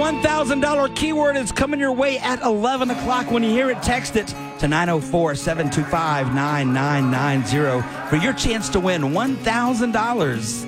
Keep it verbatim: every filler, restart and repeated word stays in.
one thousand dollars keyword is coming your way at eleven o'clock. When you hear it, text it to nine oh four, seven two five, nine nine nine zero for your chance to win one thousand dollars.